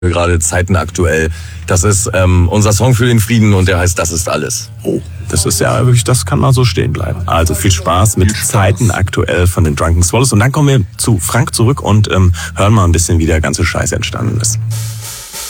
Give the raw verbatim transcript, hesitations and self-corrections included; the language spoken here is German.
gerade Zeiten aktuell. Das ist ähm, unser Song für den Frieden und der heißt Das ist alles. Oh, das ist ja wirklich, das kann mal so stehen bleiben. Also viel Spaß mit viel Spaß. Zeiten aktuell von den Drunken Swallows. Und dann kommen wir zu Frank zurück und ähm, hören mal ein bisschen, wie der ganze Scheiß entstanden ist.